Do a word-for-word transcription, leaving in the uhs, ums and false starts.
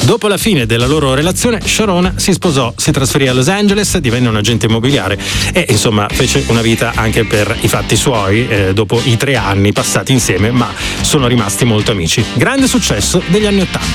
Dopo la fine della loro relazione, Sharon si sposò, si trasferì a Los Angeles, divenne un agente immobiliare e insomma fece una vita anche per i fatti suoi eh, dopo i tre anni passati insieme, ma sono rimasti molto amici. Grande successo degli anni Ottanta.